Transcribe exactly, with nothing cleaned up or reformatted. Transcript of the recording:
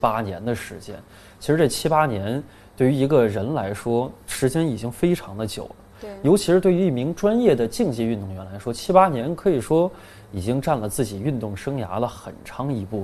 八年的时间。其实这七八年对于一个人来说，时间已经非常的久了。 对， 尤其是对于一名专业的竞技运动员来说，七八年可以说已经占了自己运动生涯的很长一部分。